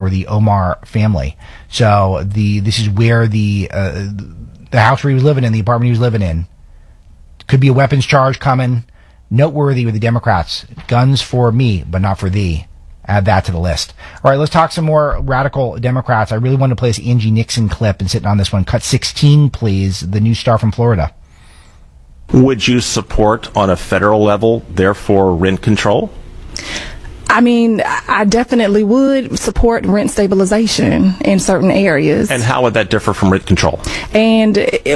or the Omar family. So this is where the house where he was living in, the apartment he was living in, could be a weapons charge coming. Noteworthy with the Democrats. Guns for me, but not for thee. Add that to the list. All right, let's talk some more radical Democrats. I really want to play this Angie Nixon clip and sitting on this one. Cut 16, please. The new star from Florida. Would you support on a federal level, therefore, rent control? I mean, I definitely would support rent stabilization in certain areas. And how would that differ from rent control? And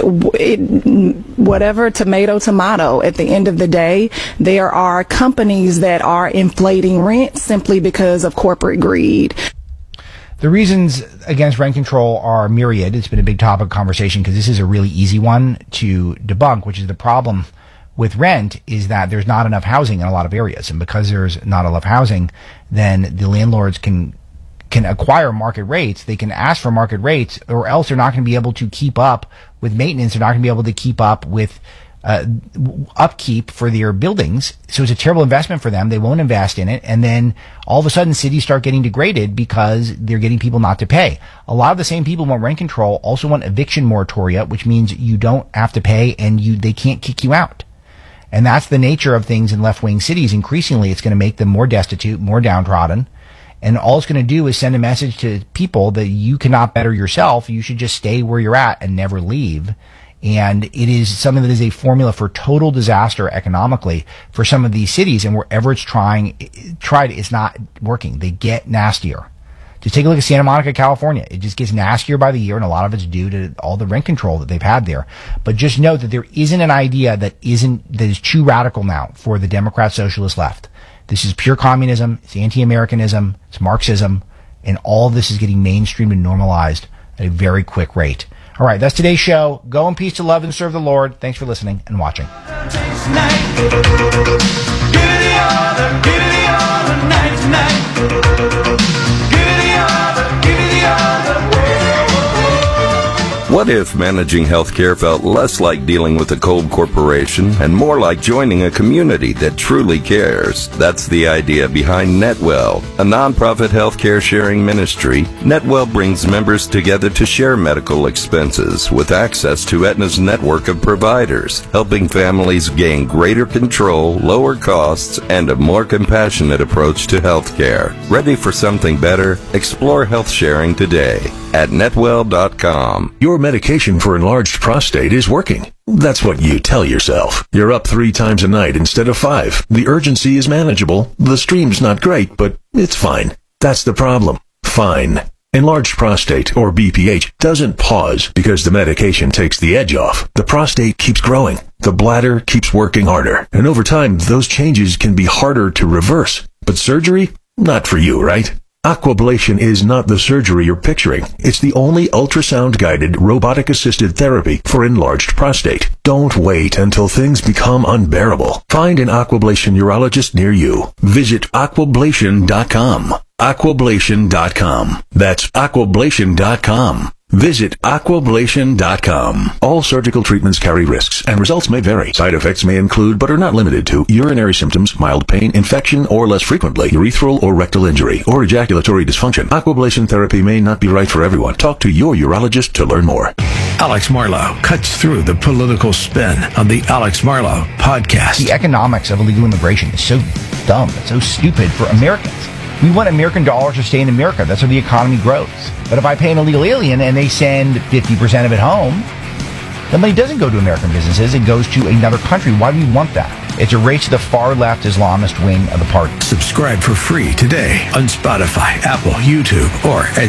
whatever, tomato, at the end of the day, there are companies that are inflating rent simply because of corporate greed. The reasons against rent control are myriad. It's been a big topic of conversation because this is a really easy one to debunk, which is the problem with rent is that there's not enough housing in a lot of areas. And because there's not enough housing, then the landlords can acquire market rates. They can ask for market rates, or else they're not going to be able to keep up with maintenance. They're not going to be able to keep up with upkeep for their buildings. So it's a terrible investment for them. They won't invest in it. And then all of a sudden cities start getting degraded because they're getting people not to pay. A lot of the same people want rent control also want eviction moratoria, which means you don't have to pay and they can't kick you out. And that's the nature of things in left-wing cities. Increasingly, it's going to make them more destitute, more downtrodden. And all it's going to do is send a message to people that you cannot better yourself. You should just stay where you're at and never leave. And it is something that is a formula for total disaster economically for some of these cities. And wherever it's tried, it's not working. They get nastier. Just take a look at Santa Monica, California. It just gets nastier by the year, and a lot of it's due to all the rent control that they've had there. But just note that there isn't an idea that is too radical now for the Democrat socialist left. This is pure communism, it's anti-Americanism, it's Marxism, and all of this is getting mainstreamed and normalized at a very quick rate. All right, that's today's show. Go in peace to love and serve the Lord. Thanks for listening and watching. What if managing healthcare felt less like dealing with a cold corporation and more like joining a community that truly cares? That's the idea behind NetWell, a nonprofit healthcare sharing ministry. NetWell brings members together to share medical expenses with access to Aetna's network of providers, helping families gain greater control, lower costs, and a more compassionate approach to healthcare. Ready for something better? Explore health sharing today at netwell.com. Your medication for enlarged prostate is working. That's what you tell yourself. You're up 3 times a night instead of 5. The urgency is manageable. The stream's not great, but it's fine. That's the problem. Fine. Enlarged prostate, or BPH, doesn't pause because the medication takes the edge off. The prostate keeps growing. The bladder keeps working harder. And over time, those changes can be harder to reverse. But surgery? Not for you, right? Aquablation is not the surgery you're picturing. It's the only ultrasound-guided, robotic-assisted therapy for enlarged prostate. Don't wait until things become unbearable. Find an Aquablation urologist near you. Visit aquablation.com. Aquablation.com. That's aquablation.com. Visit aquablation.com. All surgical treatments carry risks, and results may vary. Side effects may include, but are not limited to, urinary symptoms, mild pain, infection, or less frequently, urethral or rectal injury, or ejaculatory dysfunction. Aquablation therapy may not be right for everyone. Talk to your urologist to learn more. Alex Marlow cuts through the political spin on the Alex Marlow Podcast. The economics of illegal immigration is so dumb. It's so stupid for Americans. We want American dollars to stay in America. That's how the economy grows. But if I pay an illegal alien and they send 50% of it home, the money doesn't go to American businesses. It goes to another country. Why do we want that? It's a race to the far-left Islamist wing of the party. Subscribe for free today on Spotify, Apple, YouTube, or at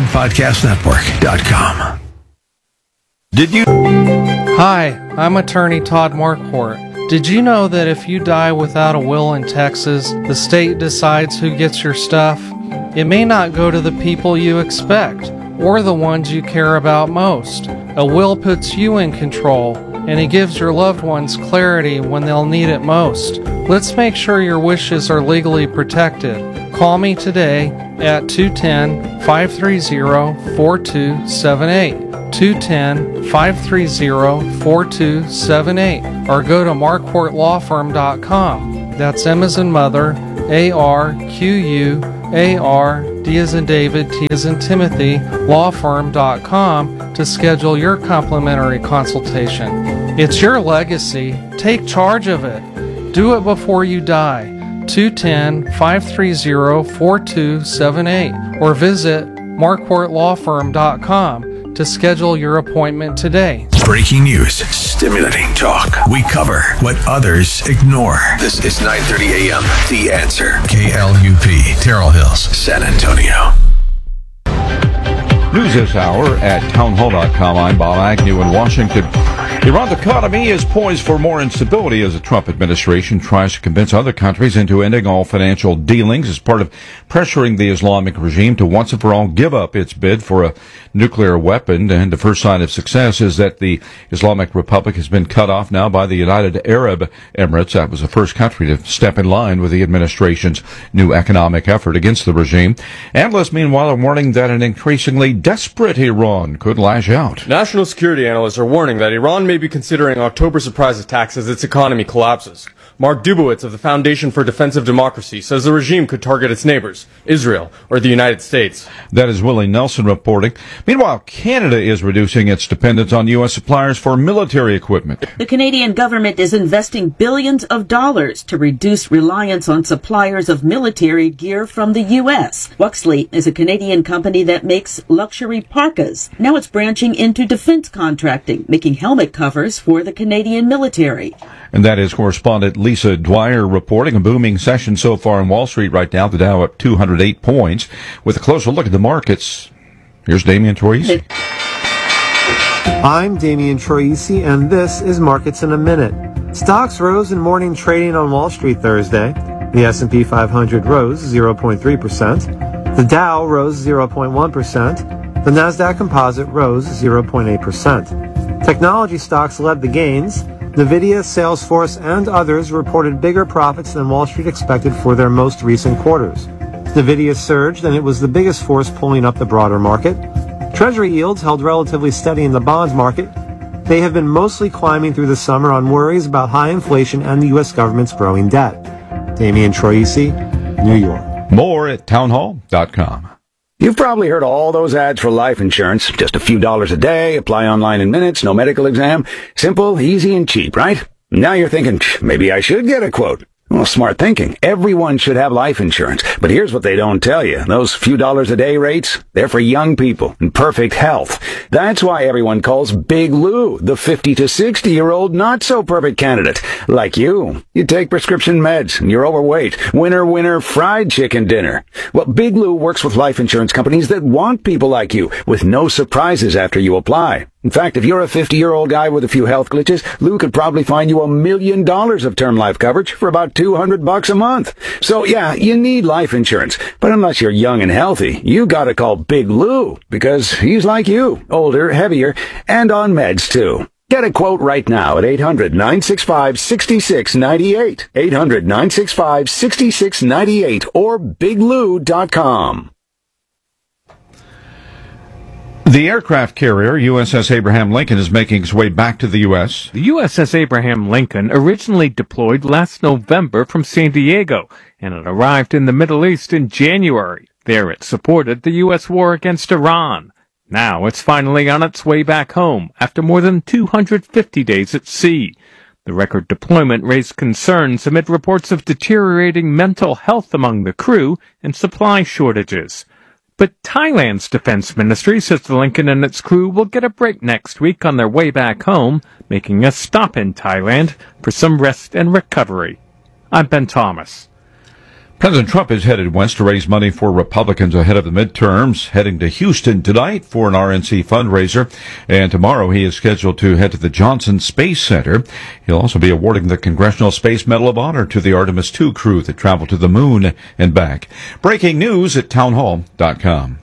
SalemPodcastNetwork.com. Did you? Hi, I'm attorney Todd Marquardt. Did you know that if you die without a will in Texas, the state decides who gets your stuff? It may not go to the people you expect, or the ones you care about most. A will puts you in control, and it gives your loved ones clarity when they'll need it most. Let's make sure your wishes are legally protected. Call me today at 210-530-4278. 210-530-4278, or go to marquardtlawfirm.com. That's M as in mother, ARQUARTLawfirm.com. D as in David, T as in Timothy, lawfirm.com to schedule your complimentary consultation. It's your legacy. Take charge of it. Do it before you die. 210-530-4278 or visit marquartlawfirm.com to schedule your appointment today. Breaking news, stimulating talk. We cover what others ignore. This is 9:30 a.m. The Answer. KLUP, Terrell Hills, San Antonio. News this hour at townhall.com. I'm Bob Agnew in Washington. Iran's economy is poised for more instability as the Trump administration tries to convince other countries into ending all financial dealings as part of pressuring the Islamic regime to once and for all give up its bid for a nuclear weapon. And the first sign of success is that the Islamic Republic has been cut off now by the United Arab Emirates. That was the first country to step in line with the administration's new economic effort against the regime. Analysts, meanwhile, are warning that an increasingly desperate Iran could lash out. National security analysts are warning that Iran may be considering October surprise attacks as its economy collapses. Mark Dubowitz of the Foundation for Defensive Democracy says the regime could target its neighbors, Israel or the United States. That is Willie Nelson reporting. Meanwhile, Canada is reducing its dependence on U.S. suppliers for military equipment. The Canadian government is investing billions of dollars to reduce reliance on suppliers of military gear from the U.S. Wuxley is a Canadian company that makes luxury parkas. Now it's branching into defense contracting, making helmet covers for the Canadian military. And that is correspondent Lisa Dwyer reporting. A booming session so far on Wall Street right now. The Dow up 208 points. With a closer look at the markets, here's Damian Troisi. I'm Damian Troisi, and this is Markets in a Minute. Stocks rose in morning trading on Wall Street Thursday. The S&P 500 rose 0.3%. The Dow rose 0.1%. The Nasdaq Composite rose 0.8%. Technology stocks led the gains. NVIDIA, Salesforce, and others reported bigger profits than Wall Street expected for their most recent quarters. NVIDIA surged, and it was the biggest force pulling up the broader market. Treasury yields held relatively steady in the bonds market. They have been mostly climbing through the summer on worries about high inflation and the U.S. government's growing debt. Damian Troisi, New York. More at townhall.com. You've probably heard all those ads for life insurance. Just a few dollars a day, apply online in minutes, no medical exam. Simple, easy, and cheap, right? Now you're thinking, maybe I should get a quote. Well, smart thinking. Everyone should have life insurance. But here's what they don't tell you. Those few dollars a day rates, they're for young people in perfect health. That's why everyone calls Big Lou the 50 to 60-year-old not-so-perfect candidate. Like you. You take prescription meds and you're overweight. Winner, fried chicken dinner. Well, Big Lou works with life insurance companies that want people like you with no surprises after you apply. In fact, if you're a 50-year-old guy with a few health glitches, Lou could probably find you $1 million of term life coverage for about $200 a month. So yeah, you need life insurance. But unless you're young and healthy, you gotta call Big Lou, because he's like you, older, heavier, and on meds too. Get a quote right now at 800-965-6698. 800-965-6698 or biglou.com. The aircraft carrier USS Abraham Lincoln is making its way back to the U.S. The USS Abraham Lincoln originally deployed last November from San Diego, and it arrived in the Middle East in January. There it supported the U.S. war against Iran. Now it's finally on its way back home after more than 250 days at sea. The record deployment raised concerns amid reports of deteriorating mental health among the crew and supply shortages. But Thailand's defense ministry says the Lincoln and its crew will get a break next week on their way back home, making a stop in Thailand for some rest and recovery. I'm Ben Thomas. President Trump is headed west to raise money for Republicans ahead of the midterms, heading to Houston tonight for an RNC fundraiser. And tomorrow he is scheduled to head to the Johnson Space Center. He'll also be awarding the Congressional Space Medal of Honor to the Artemis II crew that traveled to the moon and back. Breaking news at townhall.com.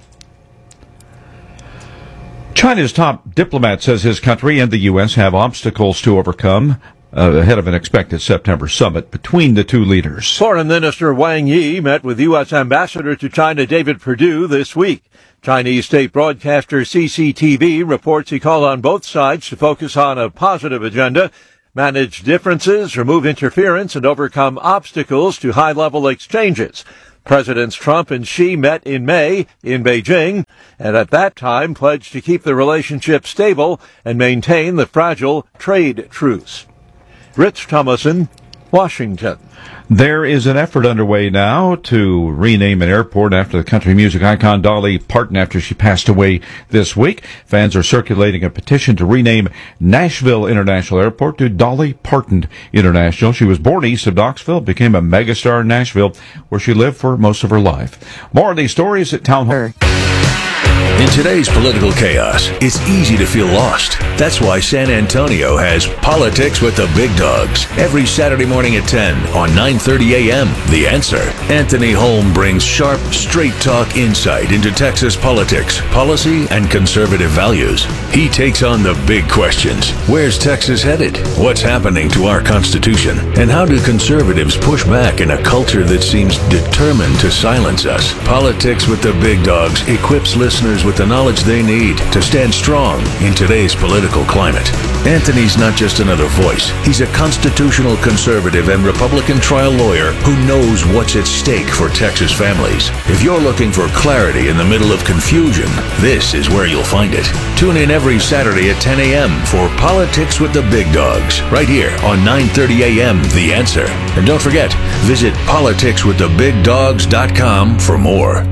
China's top diplomat says his country and the U.S. have obstacles to overcome ahead of an expected September summit between the two leaders. Foreign Minister Wang Yi met with U.S. Ambassador to China David Perdue this week. Chinese state broadcaster CCTV reports he called on both sides to focus on a positive agenda, manage differences, remove interference, and overcome obstacles to high-level exchanges. Presidents Trump and Xi met in May in Beijing, and at that time pledged to keep the relationship stable and maintain the fragile trade truce. Rich Thomason, Washington. There is an effort underway now to rename an airport after the country music icon Dolly Parton after she passed away this week. Fans are circulating a petition to rename Nashville International Airport to Dolly Parton International. She was born east of Knoxville, became a megastar in Nashville, where she lived for most of her life. More of these stories at Town Hall. In today's political chaos, it's easy to feel lost. That's why San Antonio has Politics with the Big Dogs every Saturday morning at 10 on 9:30 a.m. The Answer. Anthony Holm brings sharp, straight-talk insight into Texas politics, policy, and conservative values. He takes on the big questions. Where's Texas headed? What's happening to our Constitution? And how do conservatives push back in a culture that seems determined to silence us? Politics with the Big Dogs equips listeners with the knowledge they need to stand strong in today's political climate. Anthony's not just another voice. He's a constitutional conservative and Republican trial lawyer who knows what's at stake for Texas families. If you're looking for clarity in the middle of confusion, this is where you'll find it. Tune in every Saturday at 10 a.m. for Politics with the Big Dogs, right here on 9:30 a.m. The Answer. And don't forget, visit politicswiththebigdogs.com for more.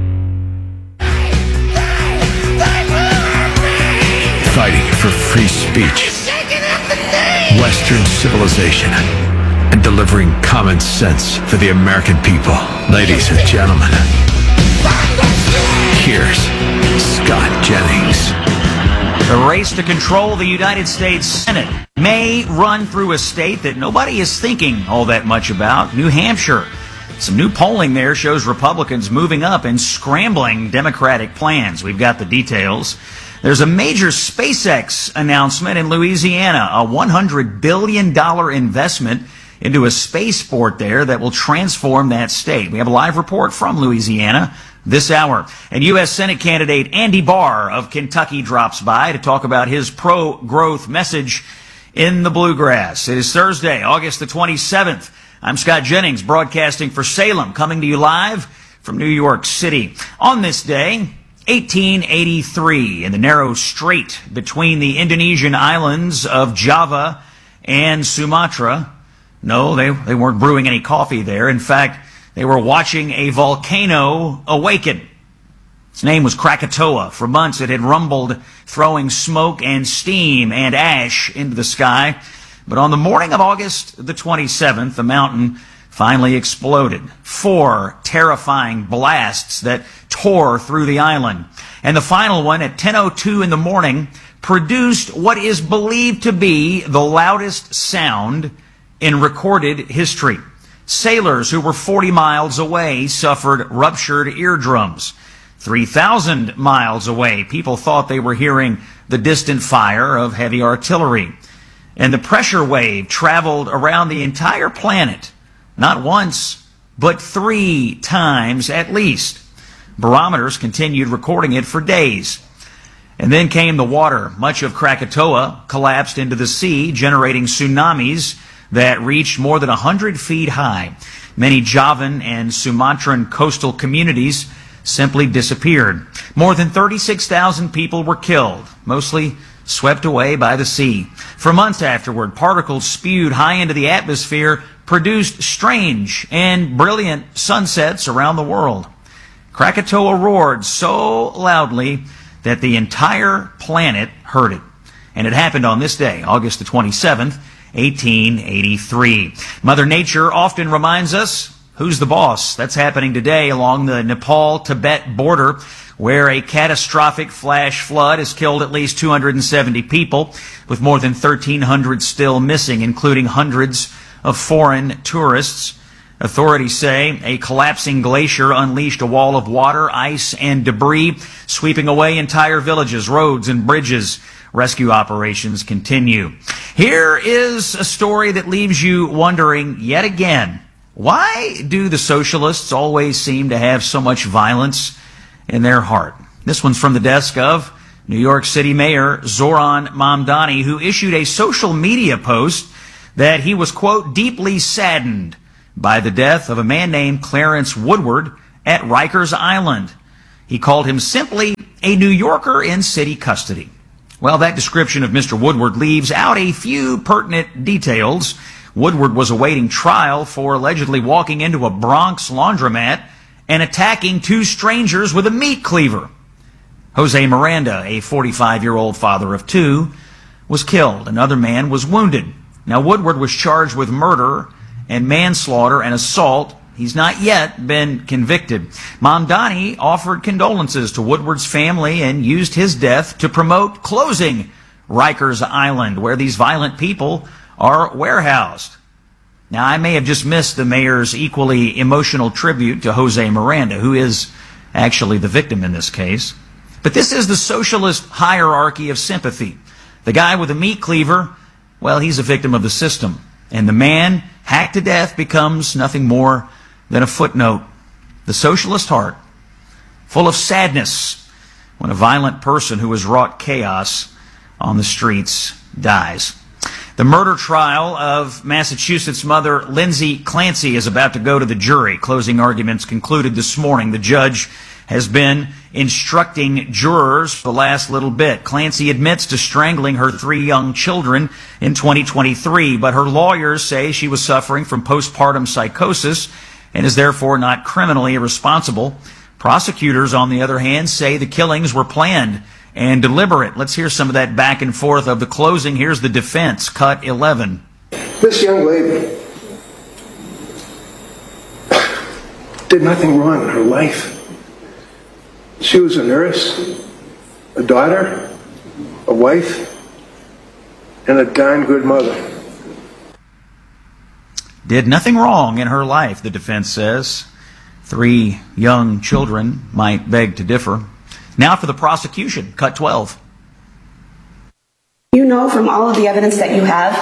Fighting for free speech, Western civilization, and delivering common sense for the American people. Ladies and gentlemen, here's Scott Jennings. The race to control the United States Senate may run through a state that nobody is thinking all that much about, New Hampshire. Some new polling there shows Republicans moving up and scrambling Democratic plans. We've got the details. There's a major SpaceX announcement in Louisiana, a $100 billion investment into a spaceport there that will transform that state. We have a live report from Louisiana this hour. And U.S. Senate candidate Andy Barr of Kentucky drops by to talk about his pro-growth message in the Bluegrass. It is Thursday, August the 27th. I'm Scott Jennings, broadcasting for Salem, coming to you live from New York City. On this day, 1883, in the narrow strait between the Indonesian islands of Java and Sumatra. No, they weren't brewing any coffee there. In fact, they were watching a volcano awaken. Its name was Krakatoa. For months it had rumbled, throwing smoke and steam and ash into the sky. But on the morning of August the 27th, the mountain finally exploded. 4 terrifying blasts that tore through the island. And the final one at 10:02 in the morning produced what is believed to be the loudest sound in recorded history. Sailors who were 40 miles away suffered ruptured eardrums. 3,000 miles away, people thought they were hearing the distant fire of heavy artillery. And the pressure wave traveled around the entire planet, not once, but 3 times at least. Barometers continued recording it for days. And then came the water. Much of Krakatoa collapsed into the sea, generating tsunamis that reached more than 100 feet high. Many Javan and Sumatran coastal communities simply disappeared. More than 36,000 people were killed, mostly swept away by the sea. For months afterward, particles spewed high into the atmosphere produced strange and brilliant sunsets around the world. Krakatoa roared so loudly that the entire planet heard it. And it happened on this day, August the 27th, 1883. Mother Nature often reminds us who's the boss. That's happening today along the Nepal-Tibet border, where a catastrophic flash flood has killed at least 270 people, with more than 1,300 still missing, including hundreds of foreign tourists. Authorities say a collapsing glacier unleashed a wall of water, ice, and debris, sweeping away entire villages, roads, and bridges. Rescue operations continue. Here is a story that leaves you wondering yet again, why do the socialists always seem to have so much violence in their heart? This one's from the desk of New York City Mayor Zoran Mamdani, who issued a social media post that he was, quote, deeply saddened by the death of a man named Clarence Woodward at Rikers Island. He called him simply a New Yorker in city custody. Well, that description of Mr. Woodward leaves out a few pertinent details. Woodward was awaiting trial for allegedly walking into a Bronx laundromat and attacking two strangers with a meat cleaver. Jose Miranda, a 45-year-old father of two, was killed. Another man was wounded. Now, Woodward was charged with murder and manslaughter and assault. He's not yet been convicted. Mamdani offered condolences to Woodward's family and used his death to promote closing Rikers Island, where these violent people are warehoused. Now, I may have just missed the mayor's equally emotional tribute to Jose Miranda, who is actually the victim in this case. But this is the socialist hierarchy of sympathy. The guy with the meat cleaver, well, he's a victim of the system. And the man hacked to death becomes nothing more than a footnote. The socialist heart, full of sadness when a violent person who has wrought chaos on the streets dies. The murder trial of Massachusetts mother Lindsay Clancy is about to go to the jury. Closing arguments concluded this morning. The judge has been instructing jurors for the last little bit. Clancy admits to strangling her 3 young children in 2023, but her lawyers say she was suffering from postpartum psychosis and is therefore not criminally responsible. Prosecutors, on the other hand, say the killings were planned and deliberate. Let's hear some of that back and forth of the closing. Here's the defense, cut 11. This young lady did nothing wrong in her life. She was a nurse, a daughter, a wife, and a darn good mother. Did nothing wrong in her life, the defense says. 3 young children might beg to differ. Now for the prosecution, cut 12. You know from all of the evidence that you have,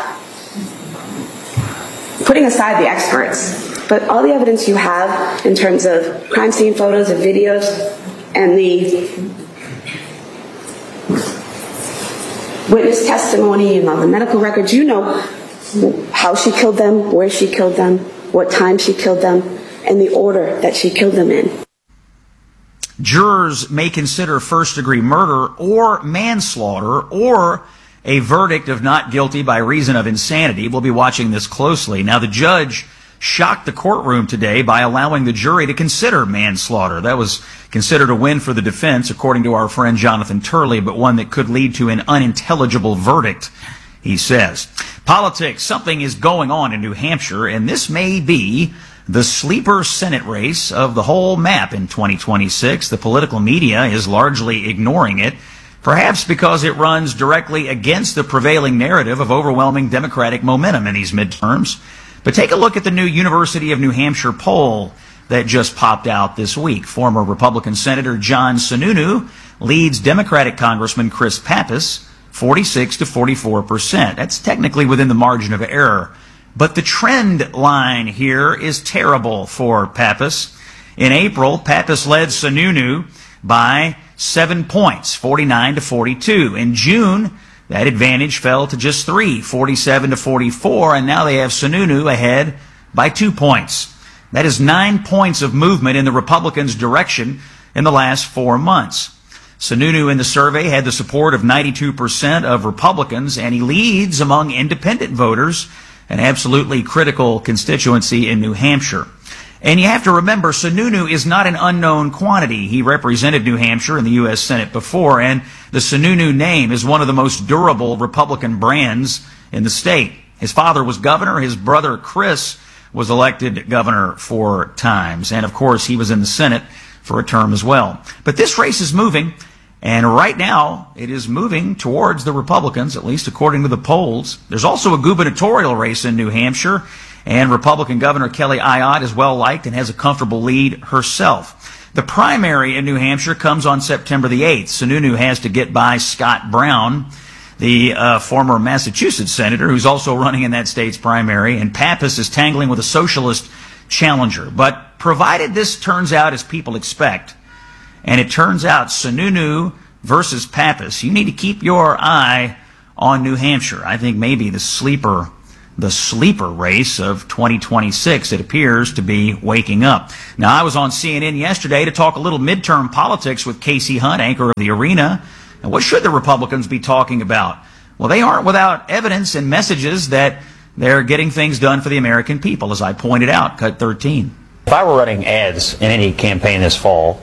putting aside the experts, but all the evidence you have in terms of crime scene photos and videos and the witness testimony and all the medical records, you know how she killed them, where she killed them, what time she killed them, and the order that she killed them in. Jurors may consider first-degree murder or manslaughter or a verdict of not guilty by reason of insanity. We'll be watching this closely. Now, the judge shocked the courtroom today by allowing the jury to consider manslaughter. That was considered a win for the defense, according to our friend Jonathan Turley, but one that could lead to an unintelligible verdict, he says. Politics, something is going on in New Hampshire, and this may be the sleeper Senate race of the whole map in 2026. The political media is largely ignoring it, perhaps because it runs directly against the prevailing narrative of overwhelming Democratic momentum in these midterms. But take a look at the new University of New Hampshire poll that just popped out this week. Former Republican Senator John Sununu leads Democratic Congressman Chris Pappas 46 to 44%. That's technically within the margin of error. But the trend line here is terrible for Pappas. In April, Pappas led Sununu by 7 points, 49 to 42. In June, that advantage fell to just 3, 47 to 44, and now they have Sununu ahead by 2 points. That is 9 points of movement in the Republicans' direction in the last 4 months. Sununu in the survey had the support of 92% of Republicans, and he leads among independent voters, an absolutely critical constituency in New Hampshire. And you have to remember, Sununu is not an unknown quantity. He represented New Hampshire in the U.S. Senate before, and the Sununu name is one of the most durable Republican brands in the state. His father was governor. His brother, Chris, was elected governor 4 times. And, of course, he was in the Senate for a term as well. But this race is moving, and right now it is moving towards the Republicans, at least according to the polls. There's also a gubernatorial race in New Hampshire, and Republican Governor Kelly Ayotte is well-liked and has a comfortable lead herself. The primary in New Hampshire comes on September the 8th. Sununu has to get by Scott Brown, the former Massachusetts senator, who's also running in that state's primary, and Pappas is tangling with a socialist challenger. But provided this turns out as people expect, and it turns out Sununu versus Pappas, you need to keep your eye on New Hampshire. I think maybe the sleeper the sleeper race of 2026. It appears to be waking up. Now, I was on CNN yesterday to talk a little midterm politics with Casey Hunt, anchor of The Arena. And what should the Republicans be talking about? Well, they aren't without evidence and messages that they're getting things done for the American people, as I pointed out, cut 13. If I were running ads in any campaign this fall,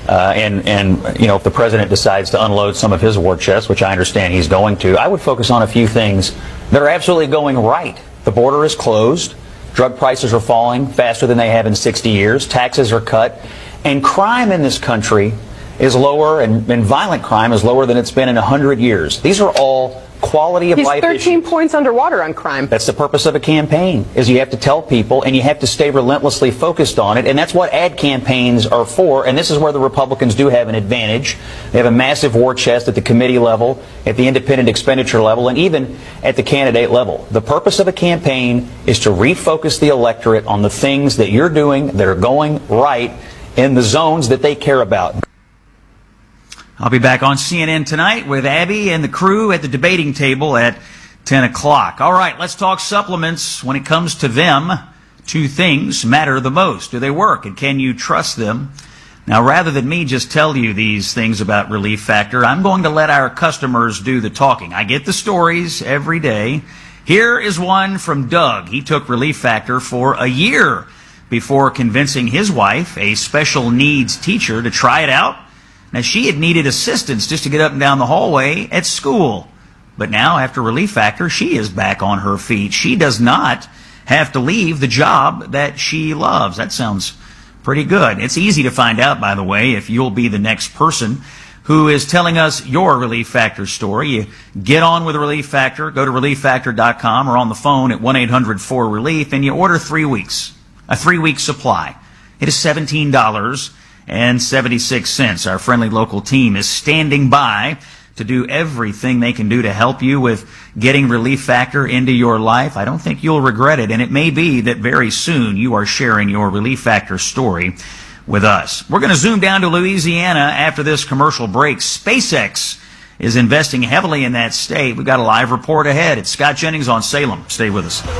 if the president decides to unload some of his war chest, which I understand he's going to, I would focus on a few things that are absolutely going right. The border is closed, drug prices are falling faster than they have in 60 years, taxes are cut, and crime in this country is lower, and violent crime is lower than it's been in 100 years. These are all quality of life issues. He's 13 points underwater on crime. That's the purpose of a campaign, is you have to tell people and you have to stay relentlessly focused on it, and that's what ad campaigns are for, and this is where the Republicans do have an advantage. They have a massive war chest at the committee level, at the independent expenditure level, and even at the candidate level. The purpose of a campaign is to refocus the electorate on the things that you're doing that are going right in the zones that they care about. I'll be back on CNN tonight with Abby and the crew at the debating table at 10 o'clock. All right, let's talk supplements. When it comes to them, two things matter the most. Do they work, and can you trust them? Now, rather than me just tell you these things about Relief Factor, I'm going to let our customers do the talking. I get the stories every day. Here is one from Doug. He took Relief Factor for a year before convincing his wife, a special needs teacher, to try it out. Now, she had needed assistance just to get up and down the hallway at school. But now, after Relief Factor, she is back on her feet. She does not have to leave the job that she loves. That sounds pretty good. It's easy to find out, by the way, if you'll be the next person who is telling us your Relief Factor story. You get on with Relief Factor, go to ReliefFactor.com or on the phone at 1-800-4RELIEF, and you order 3 weeks, a 3-week supply. It is $17.76. Our friendly local team is standing by to do everything they can do to help you with getting Relief Factor into your life. I don't think you'll regret it, and it may be that very soon you are sharing your Relief Factor story with us. We're going to zoom down to Louisiana after this commercial break. SpaceX is investing heavily in that state. We've got a live report ahead. It's Scott Jennings on Salem. Stay with us.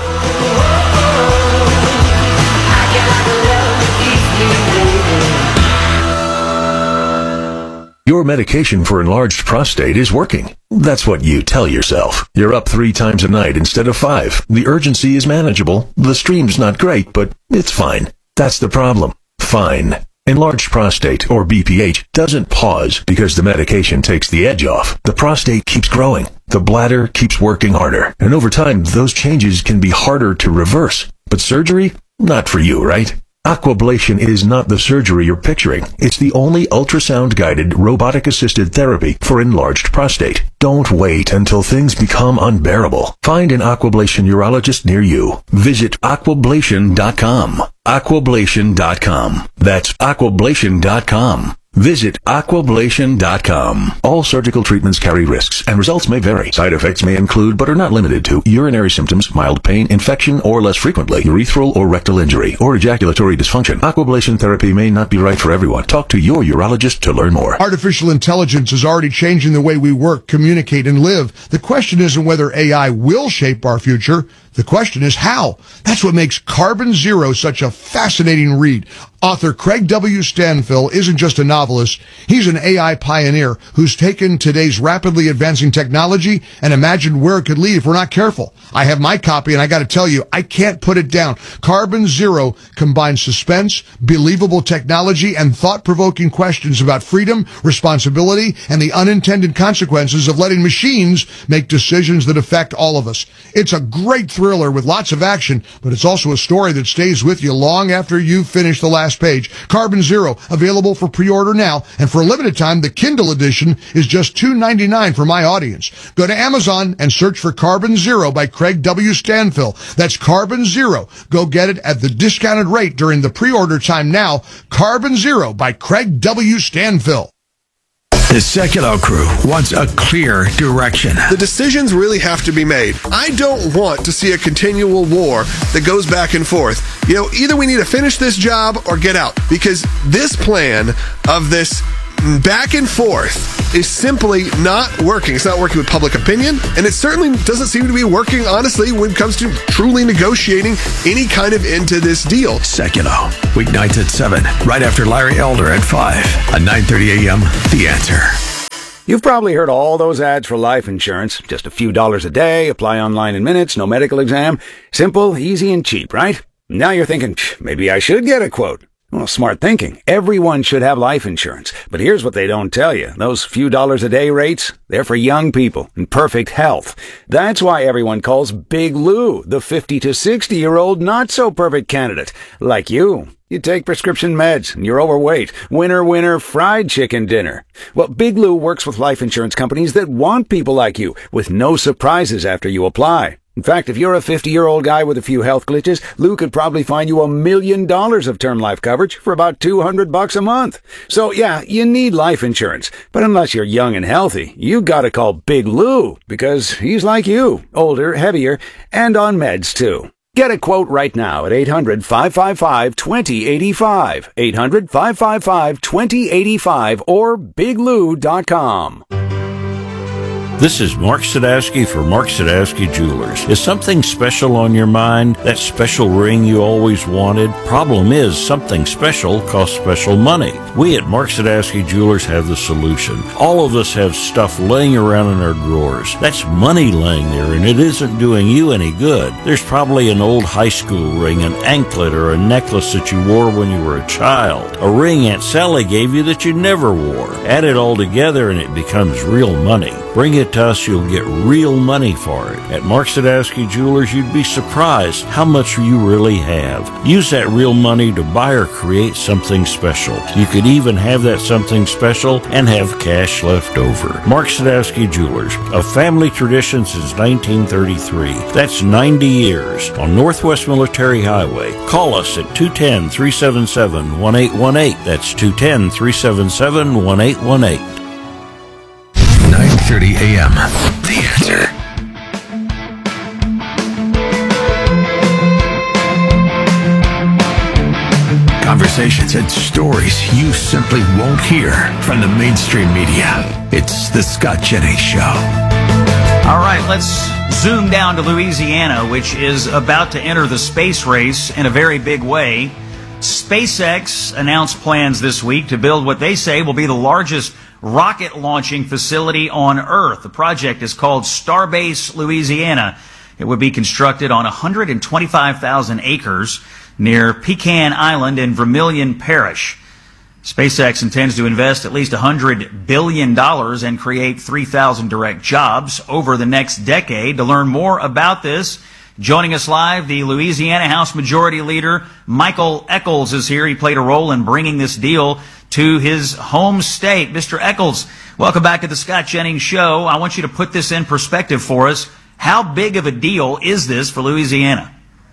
Your medication for enlarged prostate is working. That's what you tell yourself. You're up 3 times a night instead of 5. The urgency is manageable. The stream's not great, but it's fine. That's the problem. Fine. Enlarged prostate, or BPH, doesn't pause because the medication takes the edge off. The prostate keeps growing. The bladder keeps working harder. And over time, those changes can be harder to reverse. But surgery? Not for you, right? Aquablation is not the surgery you're picturing. It's the only ultrasound-guided, robotic-assisted therapy for enlarged prostate. Don't wait until things become unbearable. Find an Aquablation urologist near you. Visit Aquablation.com. Aquablation.com. That's Aquablation.com. Visit Aquablation.com. All surgical treatments carry risks, and results may vary. Side effects may include, but are not limited to, urinary symptoms, mild pain, infection, or less frequently, urethral or rectal injury, or ejaculatory dysfunction. Aquablation therapy may not be right for everyone. Talk to your urologist to learn more. Artificial intelligence is already changing the way we work, communicate, and live. The question isn't whether AI will shape our future. The question is how. That's what makes Carbon Zero such a fascinating read. Author Craig W. Stanfill isn't just a novelist. He's an AI pioneer who's taken today's rapidly advancing technology and imagined where it could lead if we're not careful. I have my copy, and I got to tell you, I can't put it down. Carbon Zero combines suspense, believable technology, and thought-provoking questions about freedom, responsibility, and the unintended consequences of letting machines make decisions that affect all of us. It's a great thriller with lots of action, but it's also a story that stays with you long after you've finished the last page. Carbon Zero, available for pre-order now, and for a limited time, the Kindle edition is just $2.99 for my audience. Go to Amazon and search for Carbon Zero by Craig W. Stanfill. That's Carbon Zero. Go get it at the discounted rate during the pre-order time now. Carbon Zero by Craig W. Stanfill. The Secular Crew wants a clear direction. The decisions really have to be made. I don't want to see a continual war that goes back and forth. You know, either we need to finish this job or get out, because this plan of this back and forth is simply not working. It's not working with public opinion, and it certainly doesn't seem to be working, honestly, when it comes to truly negotiating any kind of end to this deal. Seculo, weeknights at 7, right after Larry Elder at 5, at 9:30 a.m., The Answer. You've probably heard all those ads for life insurance. Just a few dollars a day, apply online in minutes, no medical exam. Simple, easy, and cheap, right? Now you're thinking, maybe I should get a quote. Well, smart thinking. Everyone should have life insurance. But here's what they don't tell you. Those few dollars a day rates, they're for young people in perfect health. That's why everyone calls Big Lou the 50 to 60-year-old not-so-perfect candidate. Like you. You take prescription meds, and you're overweight. Winner, winner, fried chicken dinner. Well, Big Lou works with life insurance companies that want people like you, with no surprises after you apply. In fact, if you're a 50-year-old guy with a few health glitches, Lou could probably find you $1 million of term life coverage for about $200 a month. So yeah, you need life insurance. But unless you're young and healthy, you gotta call Big Lou, because he's like you, older, heavier, and on meds too. Get a quote right now at 800-555-2085, 800-555-2085, or biglou.com. This is Mark Sadowski for Mark Sadowski Jewelers. Is something special on your mind? That special ring you always wanted? Problem is, something special costs special money. We at Mark Sadowski Jewelers have the solution. All of us have stuff laying around in our drawers. That's money laying there, and it isn't doing you any good. There's probably an old high school ring, an anklet, or a necklace that you wore when you were a child. A ring Aunt Sally gave you that you never wore. Add it all together and it becomes real money. Bring it to us, you'll get real money for it. At Mark Sadowski Jewelers, you'd be surprised how much you really have. Use that real money to buy or create something special. You could even have that something special and have cash left over. Mark Sadowski Jewelers, a family tradition since 1933. That's 90 years on Northwest Military Highway. Call us at 210-377-1818. That's 210-377-1818. 9:30 a.m. The Answer. Conversations and stories you simply won't hear from the mainstream media. It's the Scott Jennings Show. All right, let's zoom down to Louisiana, which is about to enter the space race in a very big way. SpaceX announced plans this week to build what they say will be the largest rocket launching facility on Earth. The project is called Starbase Louisiana. It would be constructed on 125,000 acres near Pecan Island in Vermilion Parish. SpaceX intends to invest at least $100 billion and create 3,000 direct jobs over the next decade. To learn more about this, joining us live, the Louisiana House Majority Leader, Michael Echols, is here. He played a role in bringing this deal to his home state. Mr. Echols, welcome back to the Scott Jennings Show. I want you to put this in perspective for us. How big of a deal is this for Louisiana?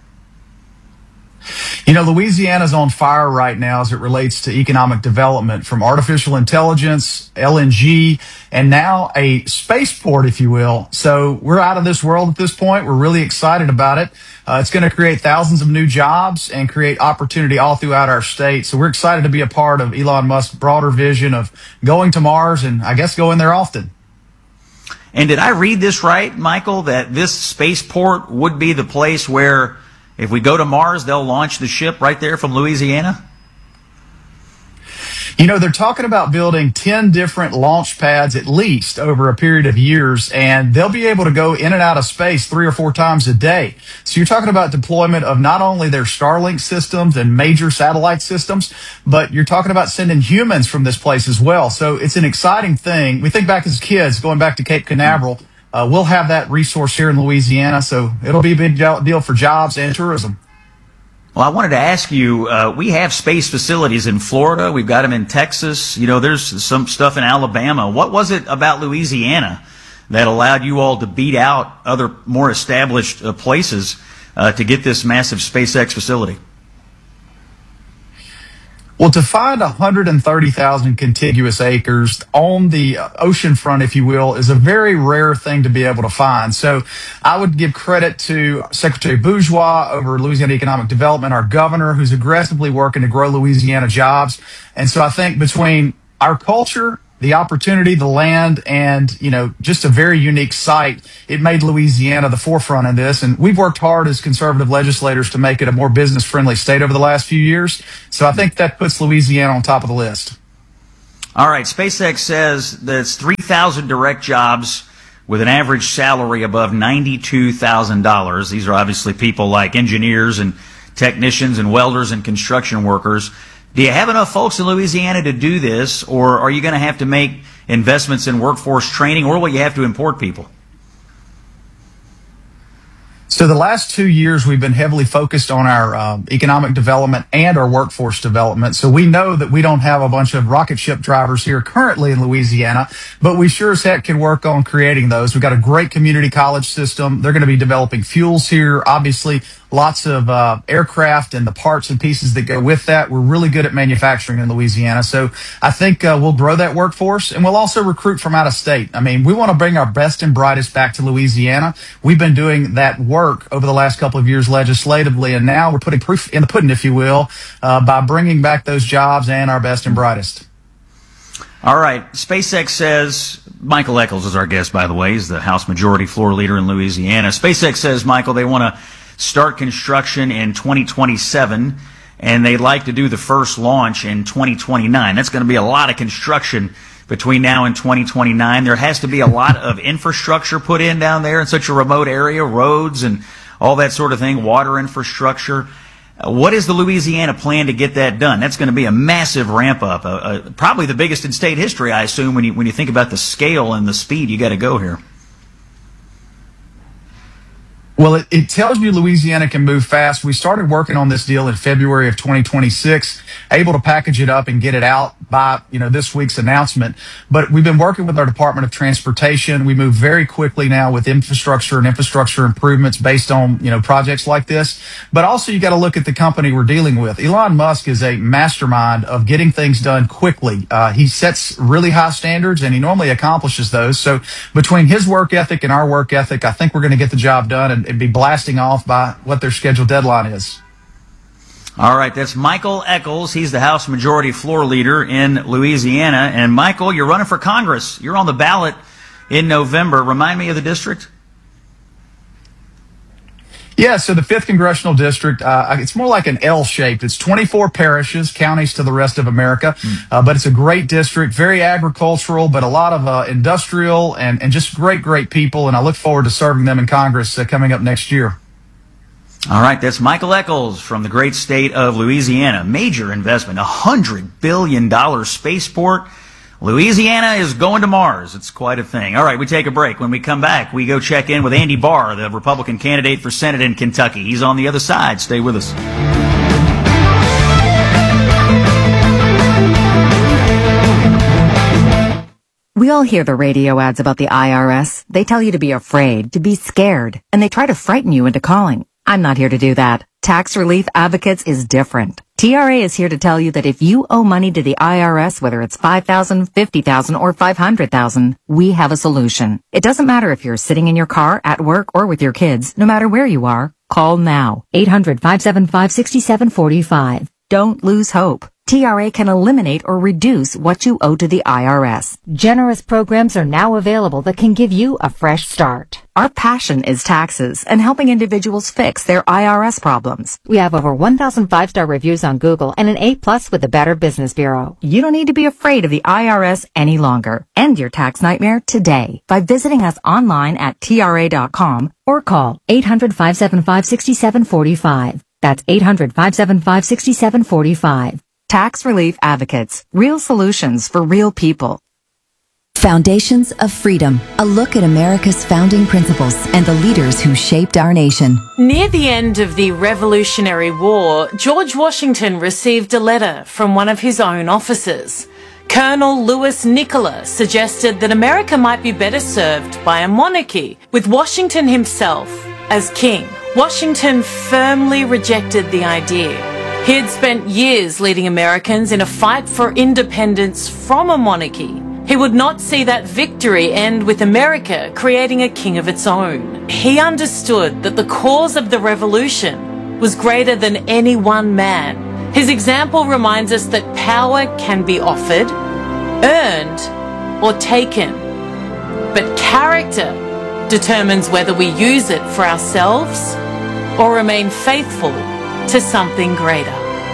You know, Louisiana's on fire right now as it relates to economic development, from artificial intelligence, LNG, and now a spaceport, if you will. So we're out of this world at this point. We're really excited about it. It's going to create thousands of new jobs and create opportunity all throughout our state. So we're excited to be a part of Elon Musk's broader vision of going to Mars and, I guess, going there often. And did I read this right, Michael, that this spaceport would be the place where, if we go to Mars, they'll launch the ship right there from Louisiana? You know, they're talking about building 10 different launch pads at least over a period of years, and they'll be able to go in and out of space 3 or 4 times a day. So you're talking about deployment of not only their Starlink systems and major satellite systems, but you're talking about sending humans from this place as well. So it's an exciting thing. We think back as kids, going back to Cape Canaveral, we'll have that resource here in Louisiana, so it'll be a big deal for jobs and tourism. Well, I wanted to ask you, we have space facilities in Florida. We've got them in Texas. You know, there's some stuff in Alabama. What was it about Louisiana that allowed you all to beat out other more established places to get this massive SpaceX facility? Well, to find 130,000 contiguous acres on the ocean front, if you will, is a very rare thing to be able to find. So I would give credit to Secretary Bourgeois over Louisiana Economic Development, our governor, who's aggressively working to grow Louisiana jobs. And so I think between our culture, the opportunity, the land, and, just a very unique site. It made Louisiana the forefront in this. And we've worked hard as conservative legislators to make it a more business-friendly state over the last few years. So I think that puts Louisiana on top of the list. All right. SpaceX says that it's 3,000 direct jobs with an average salary above $92,000. These are obviously people like engineers and technicians and welders and construction workers. Do you have enough folks in Louisiana to do this, or are you going to have to make investments in workforce training, or will you have to import people? So the last 2 years, we've been heavily focused on our economic development and our workforce development. So we know that we don't have a bunch of rocket ship drivers here currently in Louisiana, but we sure as heck can work on creating those. We've got a great community college system. They're going to be developing fuels here. Obviously, lots of aircraft and the parts and pieces that go with that. We're really good at manufacturing in Louisiana. So I think we'll grow that workforce, and we'll also recruit from out of state. I mean, we want to bring our best and brightest back to Louisiana. We've been doing that work over the last couple of years legislatively, and now we're putting proof in the pudding, if you will, by bringing back those jobs and our best and brightest. All right. SpaceX says, Michael Echols is our guest, by the way. He's the House Majority Floor Leader in Louisiana. SpaceX says, Michael, they want to start construction in 2027, and they'd like to do the first launch in 2029. That's going to be a lot of construction between now and 2029. There has to be a lot of infrastructure put in down there in such a remote area, roads and all that sort of thing, water infrastructure. What is the Louisiana plan to get that done? That's going to be a massive ramp up, probably the biggest in state history, I assume, when you think about the scale and the speed you got to go here. Well, it tells you Louisiana can move fast. We started working on this deal in February of 2026, able to package it up and get it out by, this week's announcement. But we've been working with our Department of Transportation. We move very quickly now with infrastructure and infrastructure improvements based on, projects like this. But also you got to look at the company we're dealing with. Elon Musk is a mastermind of getting things done quickly. He sets really high standards, and he normally accomplishes those. So between his work ethic and our work ethic, I think we're going to get the job done and be blasting off by what their scheduled deadline is. All right, that's Michael Echols. He's the House Majority Floor Leader in Louisiana. And Michael, you're running for Congress. You're on the ballot in November. Remind me of the district. Yeah, so the 5th Congressional District, it's more like an L-shaped. It's 24 parishes, counties to the rest of America, but it's a great district, very agricultural, but a lot of industrial and just great people, and I look forward to serving them in Congress coming up next year. All right, that's Michael Echols from the great state of Louisiana. Major investment, $100 billion spaceport. Louisiana is going to Mars. It's quite a thing. All right, we take a break. When we come back, we go check in with Andy Barr, the Republican candidate for Senate in Kentucky. He's on the other side. Stay with us. We all hear the radio ads about the IRS. They tell you to be afraid, to be scared, and they try to frighten you into calling. I'm not here to do that. Tax Relief Advocates is different. TRA is here to tell you that if you owe money to the IRS, whether it's $5,000, $50,000, or $500,000, we have a solution. It doesn't matter if you're sitting in your car, at work, or with your kids. No matter where you are, call now. 800-575-6745. Don't lose hope. TRA can eliminate or reduce what you owe to the IRS. Generous programs are now available that can give you a fresh start. Our passion is taxes and helping individuals fix their IRS problems. We have over 1,000 5-star reviews on Google and an A+ with the Better Business Bureau. You don't need to be afraid of the IRS any longer. End your tax nightmare today by visiting us online at TRA.com or call 800-575-6745. That's 800-575-6745. Tax Relief Advocates. Real solutions for real people. Foundations of Freedom. A look at America's founding principles and the leaders who shaped our nation. Near the end of the Revolutionary War, George Washington received a letter from one of his own officers. Colonel Louis Nicola suggested that America might be better served by a monarchy, with Washington himself as king. Washington firmly rejected the idea. He had spent years leading Americans in a fight for independence from a monarchy. He would not see that victory end with America creating a king of its own. He understood that the cause of the revolution was greater than any one man. His example reminds us that power can be offered, earned, or taken. But character determines whether we use it for ourselves or remain faithful to something greater.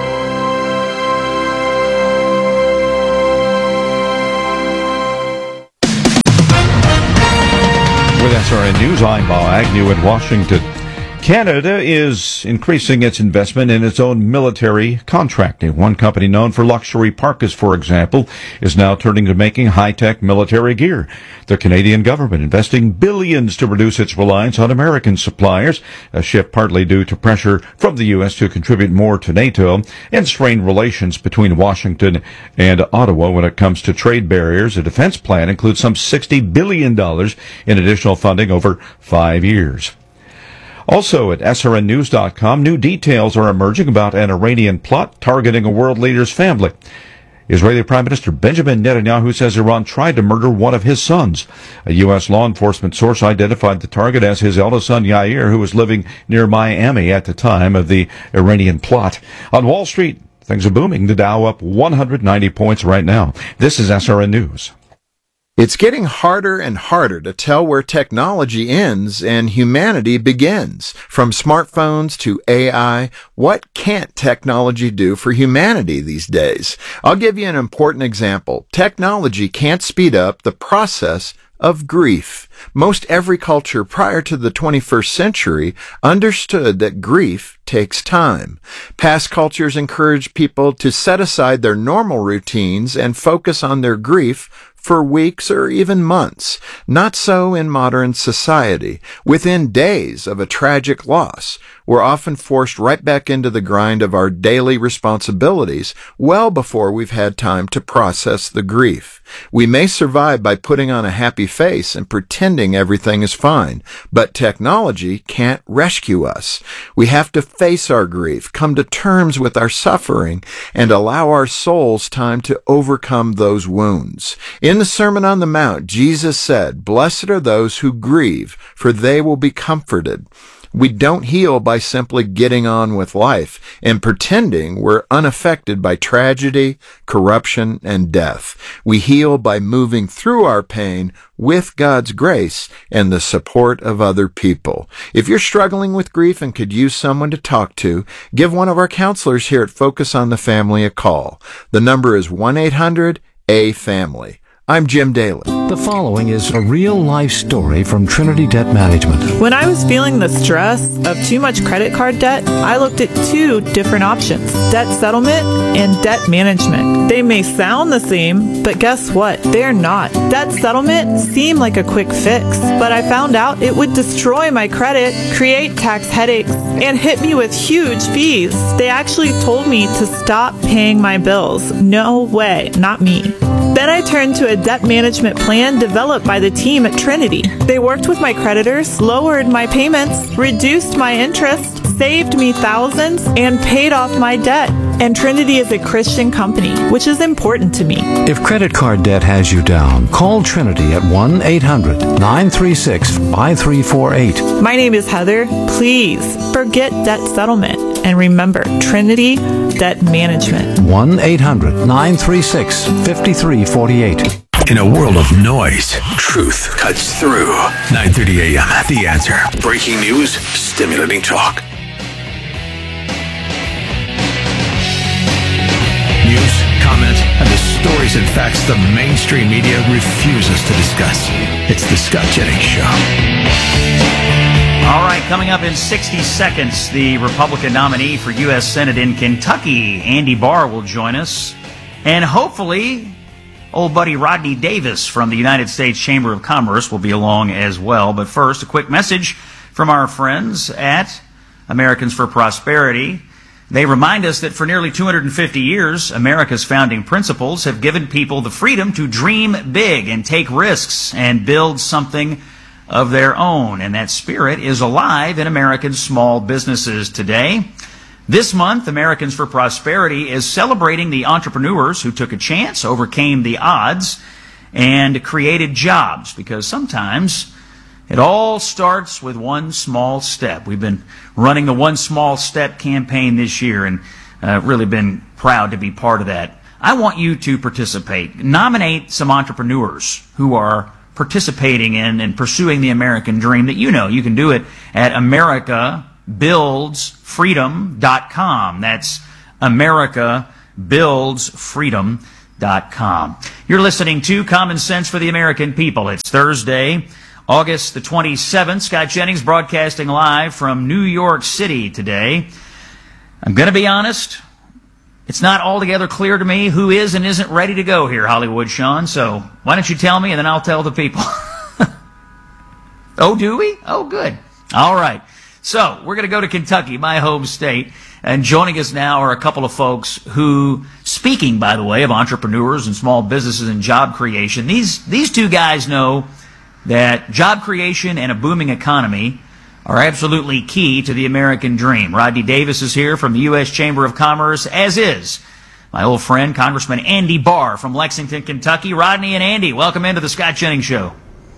With SRN News, I'm Bob Agnew in Washington. Canada is increasing its investment in its own military contracting. One company known for luxury parkas, for example, is now turning to making high-tech military gear. The Canadian government investing billions to reduce its reliance on American suppliers, a shift partly due to pressure from the U.S. to contribute more to NATO and strained relations between Washington and Ottawa when it comes to trade barriers. A defense plan includes some $60 billion in additional funding over 5 years. Also at srnnews.com, new details are emerging about an Iranian plot targeting a world leader's family. Israeli Prime Minister Benjamin Netanyahu says Iran tried to murder one of his sons. A U.S. law enforcement source identified the target as his eldest son Yair, who was living near Miami at the time of the Iranian plot. On Wall Street, things are booming. The Dow up 190 points right now. This is SRN News. It's getting harder and harder to tell where technology ends and humanity begins. From smartphones to AI, what can't technology do for humanity these days? I'll give you an important example. Technology can't speed up the process of grief. Most every culture prior to the 21st century understood that grief takes time. Past cultures encouraged people to set aside their normal routines and focus on their grief for weeks or even months. Not so in modern society. Within days of a tragic loss, we're often forced right back into the grind of our daily responsibilities well before we've had time to process the grief. We may survive by putting on a happy face and pretending everything is fine, but technology can't rescue us. We have to face our grief, come to terms with our suffering, and allow our souls time to overcome those wounds. In the Sermon on the Mount, Jesus said, "Blessed are those who grieve, for they will be comforted." We don't heal by simply getting on with life and pretending we're unaffected by tragedy, corruption, and death. We heal by moving through our pain with God's grace and the support of other people. If you're struggling with grief and could use someone to talk to, give one of our counselors here at Focus on the Family a call. The number is 1-800-A-FAMILY. I'm Jim Daly. The following is a real-life story from Trinity Debt Management. When I was feeling the stress of too much credit card debt, I looked at two different options: debt settlement and debt management. They may sound the same, but guess what? They're not. Debt settlement seemed like a quick fix, but I found out it would destroy my credit, create tax headaches, and hit me with huge fees. They actually told me to stop paying my bills. No way, not me. Then I turned to a debt management plan developed by the team at Trinity. They worked with my creditors, lowered my payments, reduced my interest, saved me thousands, and paid off my debt. And Trinity is a Christian company, which is important to me. If credit card debt has you down, call Trinity at 1-800-936-5348. My name is Heather. Please forget debt settlement and remember Trinity Debt Management. 1-800-936-5348. In a world of noise, truth cuts through. 9:30 a.m. The Answer. Breaking news, stimulating talk. News, comments, and the stories and facts the mainstream media refuses to discuss. It's the Scott Jennings Show. All right, coming up in 60 seconds, the Republican nominee for U.S. Senate in Kentucky, Andy Barr, will join us. And hopefully, old buddy Rodney Davis from the United States Chamber of Commerce will be along as well. But first, a quick message from our friends at Americans for Prosperity. They remind us that for nearly 250 years, America's founding principles have given people the freedom to dream big and take risks and build something of their own. And that spirit is alive in American small businesses today. This month, Americans for Prosperity is celebrating the entrepreneurs who took a chance, overcame the odds, and created jobs, because sometimes it all starts with one small step. We've been running the One Small Step campaign this year and really been proud to be part of that. I want you to participate. Nominate some entrepreneurs who are participating in and pursuing the American dream that you know. You can do it at AmericaBuildsFreedom.com. That's AmericaBuildsFreedom.com. You're listening to Common Sense for the American People. It's Thursday, August the 27th. Scott Jennings broadcasting live from New York City today. I'm going to be honest. It's not altogether clear to me who is and isn't ready to go here, Hollywood Sean. So why don't you tell me and then I'll tell the people. Oh, do we? Oh, good. All right. So we're going to go to Kentucky, my home state. And joining us now are a couple of folks who, speaking, by the way, of entrepreneurs and small businesses and job creation, these two guys know that job creation and a booming economy are absolutely key to the American dream. Rodney Davis is here from the U.S. Chamber of Commerce, as is my old friend, Congressman Andy Barr from Lexington, Kentucky. Rodney and Andy, welcome into the Scott Jennings Show.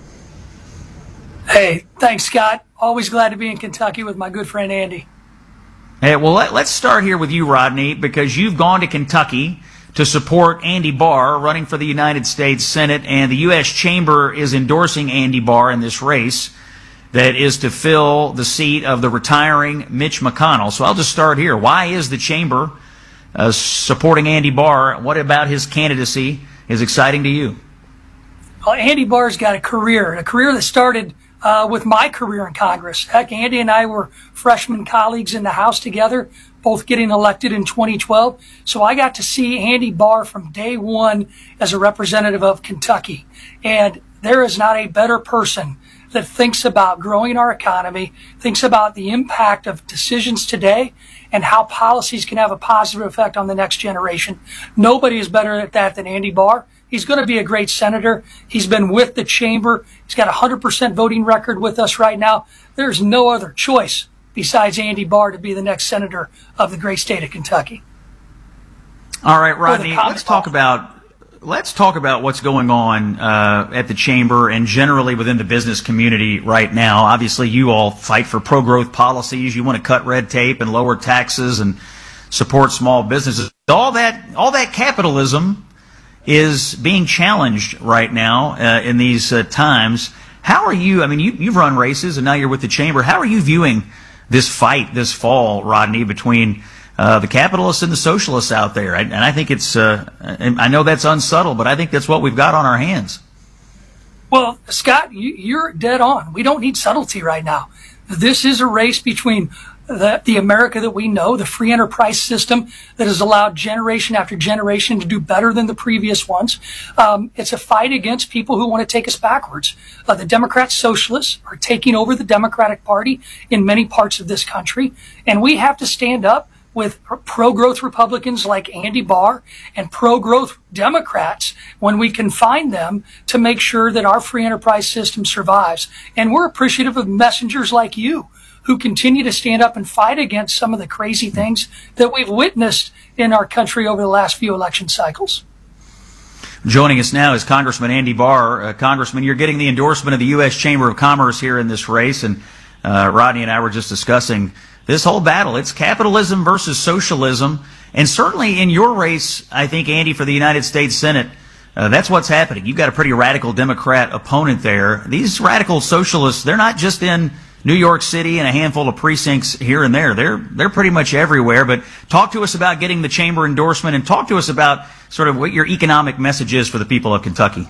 Hey, thanks, Scott. Always glad to be in Kentucky with my good friend Andy. Hey, well, let's start here with you, Rodney, because you've gone to Kentucky to support Andy Barr running for the United States Senate, and the U.S. Chamber is endorsing Andy Barr in this race that is to fill the seat of the retiring Mitch McConnell. So I'll just start here. Why is the Chamber supporting Andy Barr? What about his candidacy is exciting to you? Well, Andy Barr's got a career that started with my career in Congress. Heck, Andy and I were freshman colleagues in the House together, both getting elected in 2012. So I got to see Andy Barr from day one as a representative of Kentucky. And there is not a better person that thinks about growing our economy, thinks about the impact of decisions today and how policies can have a positive effect on the next generation. Nobody is better at that than Andy Barr. He's going to be a great senator. He's been with the chamber. He's got a 100% voting record with us right now. There's no other choice besides Andy Barr to be the next senator of the great state of Kentucky. All right, Rodney, let's talk about what's going on at the chamber and generally within the business community right now. Obviously, you all fight for pro-growth policies. You want to cut red tape and lower taxes and support small businesses. All that capitalism is being challenged right now in these times. How are you? I mean, you've run races and now you're with the chamber. How are you viewing this fight this fall, Rodney, between the capitalists and the socialists out there? And I think it's, and I know that's unsubtle, but I think that's what we've got on our hands. Well, Scott, you're dead on. We don't need subtlety right now. This is a race between the America that we know, the free enterprise system that has allowed generation after generation to do better than the previous ones. It's a fight against people who want to take us backwards. The Democrat socialists are taking over the Democratic Party in many parts of this country, and we have to stand up with pro-growth Republicans like Andy Barr and pro-growth Democrats when we can find them to make sure that our free enterprise system survives. And we're appreciative of messengers like you who continue to stand up and fight against some of the crazy things that we've witnessed in our country over the last few election cycles. Joining us now is Congressman Andy Barr. Congressman, you're getting the endorsement of the U.S. Chamber of Commerce here in this race, and Rodney and I were just discussing this whole battle. It's capitalism versus socialism, and certainly in your race, I think, Andy, for the United States Senate, that's what's happening. You've got a pretty radical Democrat opponent there. These radical socialists, they're not just in New York City and a handful of precincts here and there. They're pretty much everywhere. But talk to us about getting the chamber endorsement, and talk to us about sort of what your economic message is for the people of Kentucky.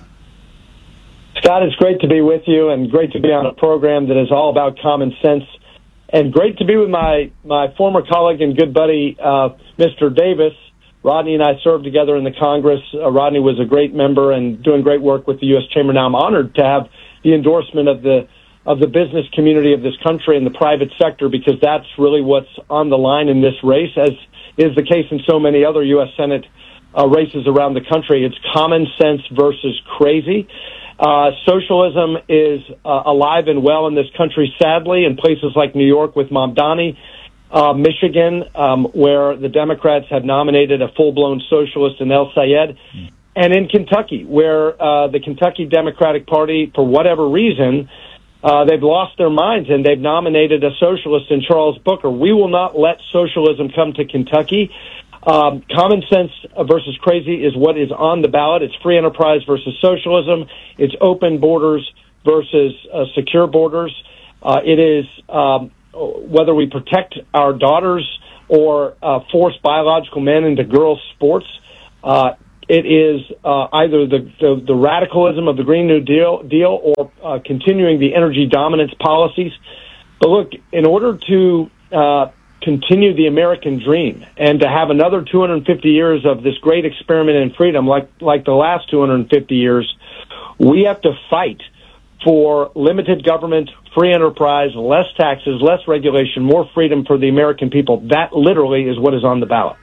Scott, it's great to be with you and great to be on a program that is all about common sense, and great to be with my former colleague and good buddy, Mr. Davis. Rodney and I served together in the Congress. Rodney was a great member and doing great work with the U.S. Chamber. Now I'm honored to have the endorsement of the business community of this country and the private sector, because that's really what's on the line in this race, as is the case in so many other U.S. Senate races around the country. It's common sense versus crazy. Socialism is alive and well in this country, sadly, in places like New York with Mamdani, Michigan, where the Democrats have nominated a full-blown socialist in El Sayed, and in Kentucky, where the Kentucky Democratic Party, for whatever reason, they've lost their minds and they've nominated a socialist in Charles Booker. We will not let socialism come to Kentucky. Common sense versus crazy is what is on the ballot. It's free enterprise versus socialism. It's open borders versus secure borders. It is whether we protect our daughters or force biological men into girls' sports. It is either the radicalism of the Green New Deal or continuing the energy dominance policies. But look, in order to continue the American dream and to have another 250 years of this great experiment in freedom like the last 250 years, we have to fight for limited government, free enterprise, less taxes, less regulation, more freedom for the American people. That literally is what is on the ballot.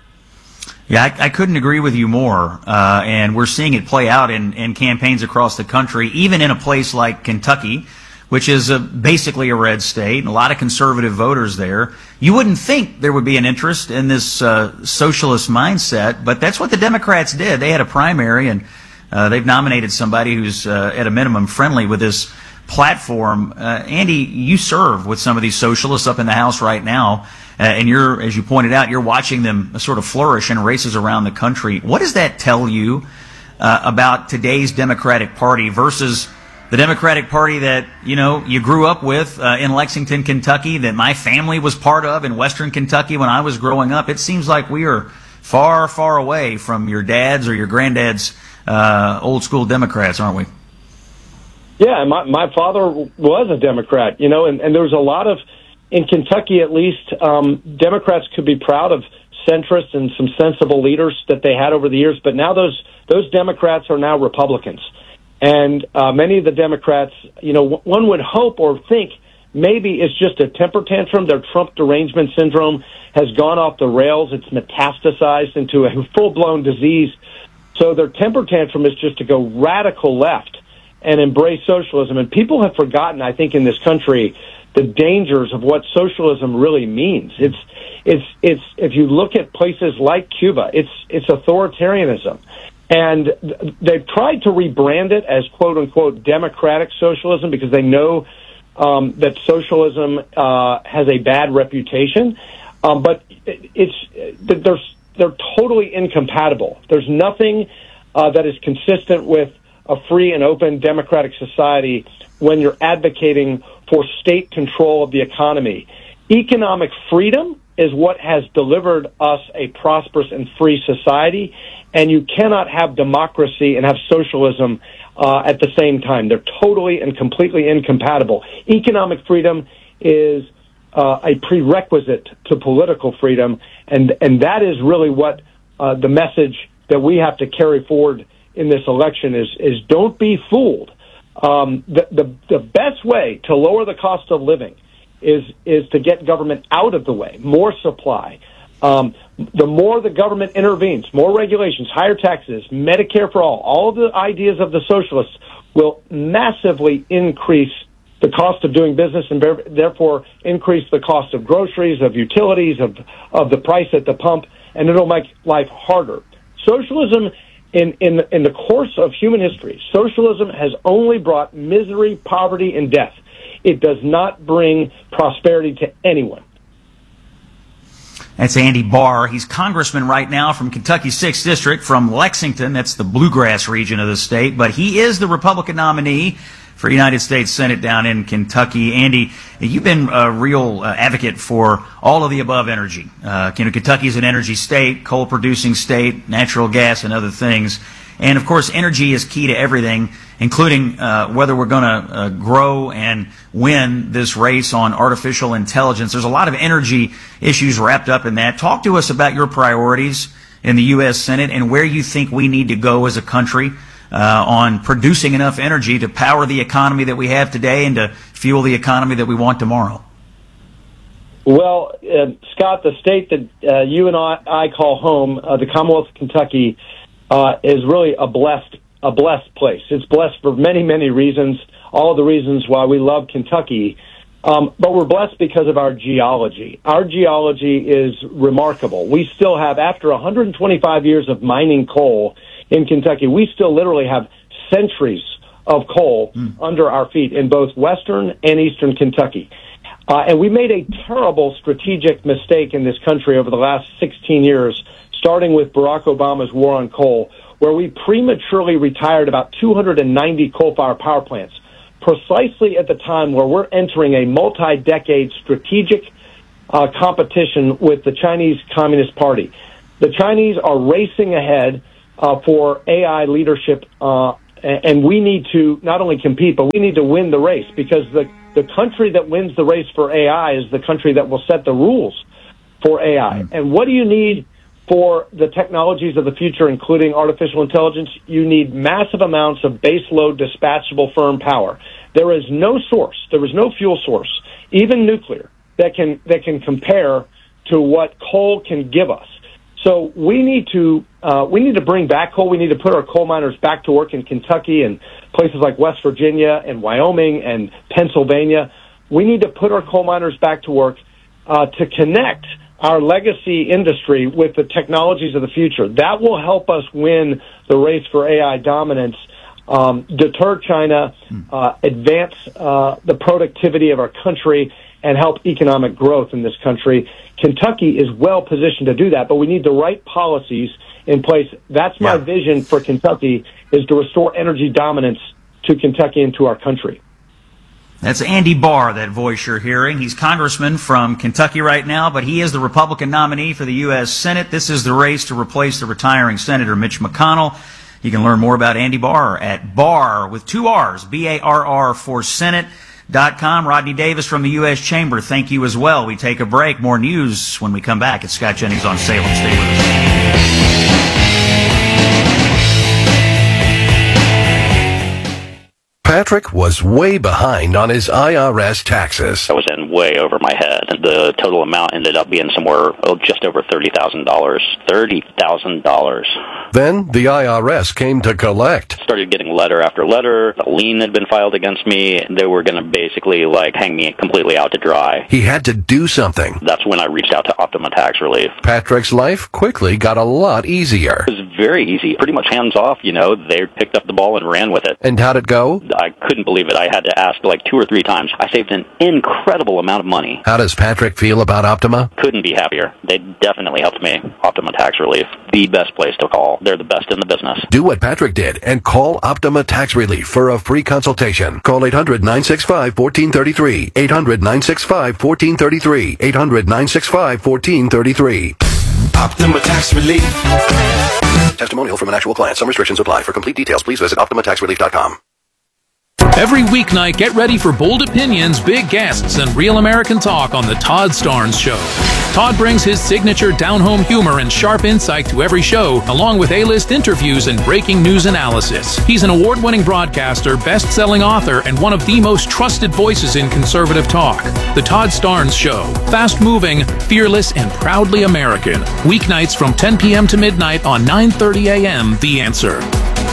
Yeah, I couldn't agree with you more. And we're seeing it play out in campaigns across the country, even in a place like Kentucky, which is basically a red state, and a lot of conservative voters there. You wouldn't think there would be an interest in this socialist mindset, but that's what the Democrats did. They had a primary, and they've nominated somebody who's at a minimum friendly with this platform. Andy, you serve with some of these socialists up in the House right now, and you're, as you pointed out, you're watching them sort of flourish in races around the country. What does that tell you about today's Democratic Party versus the Democratic Party that, you grew up with in Lexington, Kentucky, that my family was part of in Western Kentucky when I was growing up? It seems like we are far, far away from your dad's or your granddad's old school Democrats, aren't we? Yeah, my father was a Democrat, and there was a lot of, in Kentucky at least, Democrats could be proud of centrists and some sensible leaders that they had over the years, but now those Democrats are now Republicans. And many of the Democrats, one would hope or think maybe it's just a temper tantrum. Their Trump derangement syndrome has gone off the rails. It's metastasized into a full-blown disease. So their temper tantrum is just to go radical left and embrace socialism. And people have forgotten, I think, in this country, the dangers of what socialism really means. It's if you look at places like Cuba, it's authoritarianism. And they've tried to rebrand it as quote unquote democratic socialism because they know that socialism has a bad reputation. But they're totally incompatible. There's nothing that is consistent with a free and open democratic society when you're advocating for state control of the economy. Economic freedom is what has delivered us a prosperous and free society, and you cannot have democracy and have socialism at the same time. They're totally and completely incompatible. Economic freedom is a prerequisite to political freedom, and that is really what the message that we have to carry forward in this election is don't be fooled. The best way to lower the cost of living is to get government out of the way, more supply. The more the government intervenes, more regulations, higher taxes, Medicare for all of the ideas of the socialists will massively increase the cost of doing business and therefore increase the cost of groceries, of utilities, of the price at the pump, and it'll make life harder. Socialism, in the course of human history, socialism has only brought misery, poverty, and death. It does not bring prosperity to anyone. That's Andy Barr. He's congressman right now from Kentucky's 6th District, from Lexington. That's the bluegrass region of the state. But he is the Republican nominee for United States Senate down in Kentucky. Andy, you've been a real advocate for all of the above energy. Kentucky is an energy state, coal-producing state, natural gas, and other things. And, of course, energy is key to everything, including whether we're going to grow and win this race on artificial intelligence. There's a lot of energy issues wrapped up in that. Talk to us about your priorities in the U.S. Senate and where you think we need to go as a country on producing enough energy to power the economy that we have today and to fuel the economy that we want tomorrow. Well, Scott, the state that you and I call home, the Commonwealth of Kentucky, is really a blessed place. It's blessed for many, many reasons, all of the reasons why we love Kentucky. But we're blessed because of our geology. Our geology is remarkable. We still have, after 125 years of mining coal in Kentucky, we still literally have centuries of coal under our feet in both western and eastern Kentucky. And we made a terrible strategic mistake in this country over the last 16 years, starting with Barack Obama's war on coal, where we prematurely retired about 290 coal-fired power plants, precisely at the time where we're entering a multi-decade strategic competition with the Chinese Communist Party. The Chinese are racing ahead for AI leadership, and we need to not only compete, but we need to win the race, because the country that wins the race for AI is the country that will set the rules for AI. And what do you need for the technologies of the future, including artificial intelligence? You need massive amounts of baseload dispatchable firm power. There is no fuel source, even nuclear, that can compare to what coal can give us. So we need to bring back coal. We need to put our coal miners back to work in Kentucky and places like West Virginia and Wyoming and Pennsylvania. We need to put our coal miners back to work to connect our legacy industry with the technologies of the future. That will help us win the race for AI dominance, deter China, advance the productivity of our country, and help economic growth in this country. Kentucky is well positioned to do that, but we need the right policies in place. That's my vision for Kentucky, is to restore energy dominance to Kentucky and to our country. That's Andy Barr, that voice you're hearing. He's congressman from Kentucky right now, but he is the Republican nominee for the U.S. Senate. This is the race to replace the retiring Senator Mitch McConnell. You can learn more about Andy Barr at Barr with 2 R's, BARR for Senate.com. Rodney Davis from the U.S. Chamber, thank you as well. We take a break. More news when we come back. It's Scott Jennings on Salem. Stay with us. Patrick was way behind on his IRS taxes. I was in way over my head. The total amount ended up being somewhere just over $30,000. $30,000. Then the IRS came to collect. Started getting letter after letter. A lien had been filed against me. They were going to basically hang me completely out to dry. He had to do something. That's when I reached out to Optima Tax Relief. Patrick's life quickly got a lot easier. It was very easy. Pretty much hands off, They picked up the ball and ran with it. And how'd it go? I couldn't believe it. I had to ask 2 or 3 times. I saved an incredible amount of money. How does Patrick feel about Optima? Couldn't be happier. They definitely helped me. Optima Tax Relief, the best place to call. They're the best in the business. Do what Patrick did and call Optima Tax Relief for a free consultation. Call 800-965-1433. 800-965-1433. 800-965-1433. Optima Tax Relief. Testimonial from an actual client. Some restrictions apply. For complete details, please visit OptimaTaxRelief.com. Every weeknight, get ready for bold opinions, big guests, and real American talk on The Todd Starnes Show. Todd brings his signature down-home humor and sharp insight to every show, along with A-list interviews and breaking news analysis. He's an award-winning broadcaster, best-selling author, and one of the most trusted voices in conservative talk. The Todd Starnes Show. Fast-moving, fearless, and proudly American. Weeknights from 10 p.m. to midnight on 9:30 a.m. The Answer.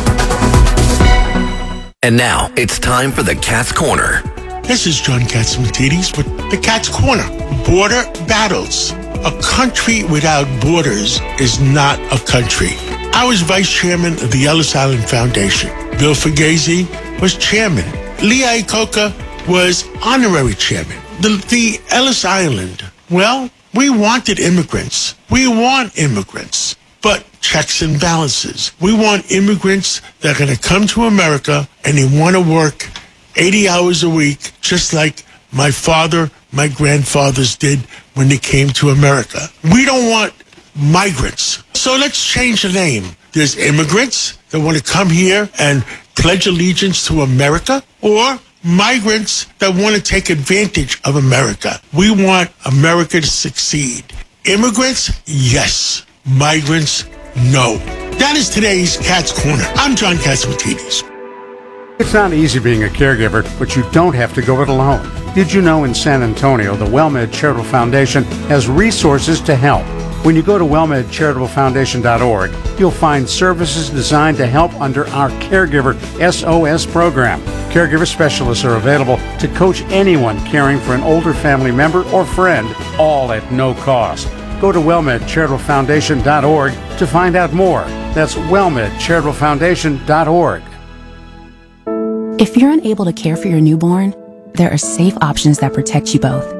And now, it's time for the Cat's Corner. This is John Catsimatidis with the Cat's Corner. Border battles. A country without borders is not a country. I was vice chairman of the Ellis Island Foundation. Bill Fugazi was chairman. Lee Iacocca was honorary chairman. The Ellis Island, well, we wanted immigrants. We want immigrants. But checks and balances. We want immigrants that are going to come to America and they want to work 80 hours a week, just like my father, my grandfathers did when they came to America. We don't want migrants. So let's change the name. There's immigrants that want to come here and pledge allegiance to America, or migrants that want to take advantage of America. We want America to succeed. Immigrants, yes. Migrants, no. That is today's Cat's Corner. I'm John Catsimatidis. It's not easy being a caregiver, but you don't have to go it alone. Did you know in San Antonio, the WellMed Charitable Foundation has resources to help? When you go to wellmedcharitablefoundation.org, you'll find services designed to help under our Caregiver SOS program. Caregiver specialists are available to coach anyone caring for an older family member or friend, all at no cost. Go to wellmedcharitablefoundation.org to find out more. That's wellmedcharitablefoundation.org. If you're unable to care for your newborn, there are safe options that protect you both.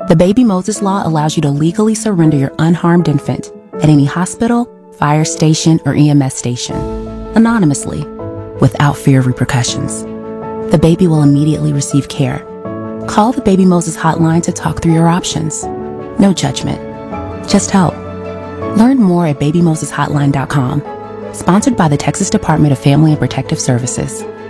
The Baby Moses Law allows you to legally surrender your unharmed infant at any hospital, fire station, or EMS station, anonymously, without fear of repercussions. The baby will immediately receive care. Call the Baby Moses hotline to talk through your options. No judgment, just help. Learn more at babymoseshotline.com. Sponsored by the Texas Department of Family and Protective Services.